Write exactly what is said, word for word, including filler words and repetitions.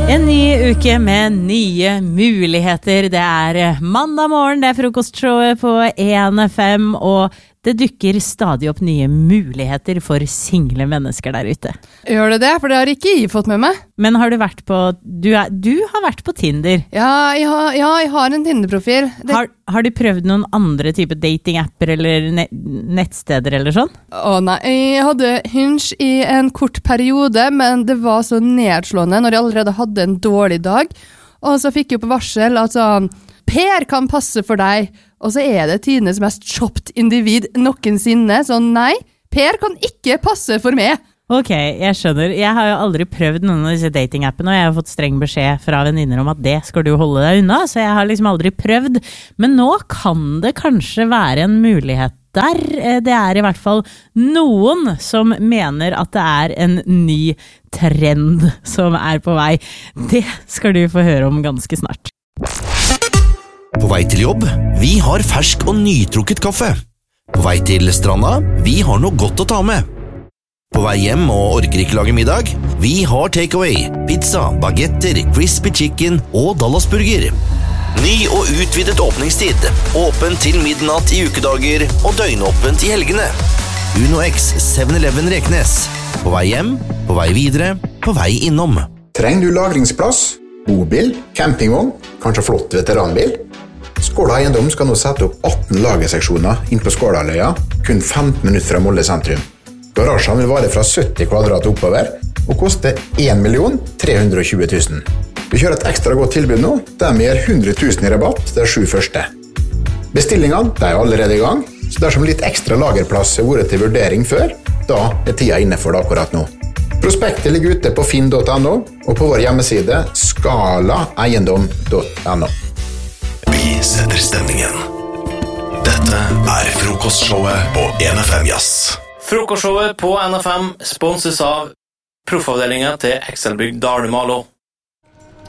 En ny uke med nye muligheter. Det er mandag morgen, det er frokostshowet på en F M, og det dukker stadig opp nye muligheter for single mennesker der ute. Gjør det det? For det har ikke jeg fått med meg. Men har du vært på, du, er, du har vært på Tinder? Ja, jeg har, ja, jeg har en Tinder-profil. Det... Har, har du prøvd noen andre typer dating-apper eller ne- nettsteder eller sånn? Å nei, jeg hadde Hinge i en kort periode, men det var så nedslående når jeg allerede hadde en dårlig dag. Og så fikk jeg på varsel at sånn, Per kan passe for deg. Og så er det tidenes mest shopped individ noensinne. Så nei, Per kan ikke passe for meg. Ok, jeg skjønner. Jeg har jo aldri prøvd noen av disse dating-appene, og jeg har fått streng beskjed fra venninner om at det skal du holde deg unna, så jeg har liksom aldri prøvd. Men nå kan det kanskje være en mulighet der. Det er i hvert fall noen som mener at det er en ny trend som er på vei. Det skal du få høre om ganske snart. På vei til jobb, vi har fersk og nytrukket kaffe. På vei til stranda, vi har noe godt å ta med. På vei hjem og orker ikke lage middag, vi har takeaway, pizza, bagetter, crispy chicken og Dallasburger. Ny og utvidet åpningstid, åpen til midnatt i ukedager og døgnåpent i helgene. Uno X seven eleven Reknes. På vei hjem, på vei videre, på vei innom. Trenger du lagringsplass? Bobil, campingvogn, kanskje flott veteranbil? Skåla Eiendom skal nå sette opp atten lagerseksjoner inn på Skålaløya, kun femten minutter fra Molde sentrum. Garasjen vil vare fra sytti kvadrat oppover, og koste en million tre hundre og tjue tusen. Vi kjører et ekstra godt tilbud nå, der vi gir hundre tusen i rabatt til de sju første. Bestillingene de er allerede i gang, så dersom litt ekstra lagerplass har vært til vurdering før, da er tida inne for det akkurat nå. Prospektet ligger ute på finn punktum no og på vår hjemmeside skala eiendom punktum no. Vi setter stemningen. Dette er frokostshowet på en F M Jazz. Frokostshowet på N F M sponses av proffavdelingen til Excelbygg Dale Malo.